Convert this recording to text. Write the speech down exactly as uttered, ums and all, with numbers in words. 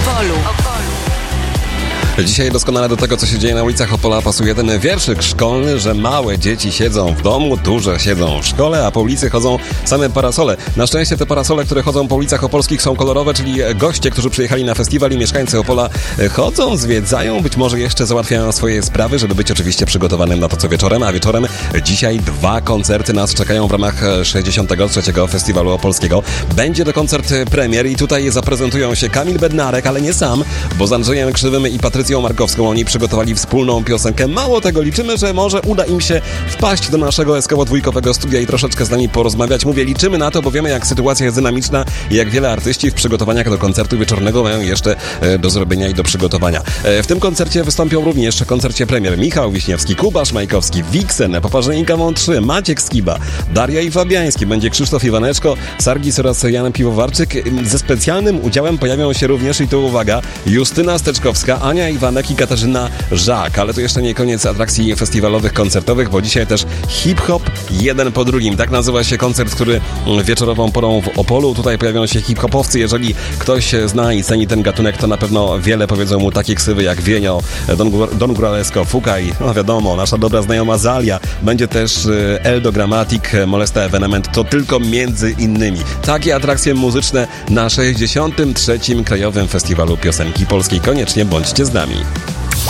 Opolu. Dzisiaj doskonale do tego, co się dzieje na ulicach Opola, pasuje ten wierszyk szkolny, że małe dzieci siedzą w domu, duże siedzą w szkole, a po ulicy chodzą same parasole. Na szczęście te parasole, które chodzą po ulicach opolskich, są kolorowe, czyli goście, którzy przyjechali na festiwal i mieszkańcy Opola chodzą, zwiedzają, być może jeszcze załatwiają swoje sprawy, żeby być oczywiście przygotowanym na to, co wieczorem, a wieczorem dzisiaj dwa koncerty nas czekają w ramach sześćdziesiątego trzeciego Festiwalu Opolskiego. Będzie to koncert premier i tutaj zaprezentują się Kamil Bednarek, ale nie sam, bo z Andrzejem Krzywym i Patrycją Markowską oni przygotowali wspólną piosenkę. Mało tego, liczymy, że może uda im się wpaść do naszego eskowo-dwójkowego studia i troszeczkę z nami porozmawiać. Mówię, liczymy na to, bo wiemy, jak sytuacja jest dynamiczna i jak wiele artyści w przygotowaniach do koncertu wieczornego mają jeszcze do zrobienia i do przygotowania. W tym koncercie wystąpią również w koncercie premier Michał Wiśniewski, Kubasz Majkowski, Wiksen, Poparzenika Wą trzy, Maciek Skiba, Daria i Fabiański, będzie Krzysztof Iwaneczko, Sargis oraz Jan Piwowarczyk. Ze specjalnym udziałem pojawią się również, i tu uwaga, Justyna Steczkowska, Ania Iwanek i Katarzyna Żak. Ale to jeszcze nie koniec atrakcji festiwalowych, koncertowych, bo dzisiaj też hip-hop jeden po drugim. Tak nazywa się koncert, który wieczorową porą w Opolu. Tutaj pojawią się hip-hopowcy. Jeżeli ktoś zna i ceni ten gatunek, to na pewno wiele powiedzą mu takie ksywy jak Wienio, Don, Don Guralesco, Fukaj, no wiadomo, nasza dobra znajoma Zalia. Będzie też Eldo Grammatic, Molesta Evenement, to tylko między innymi. Takie atrakcje muzyczne na sześćdziesiątym trzecim Krajowym Festiwalu Piosenki Polskiej. Koniecznie bądźcie z nami.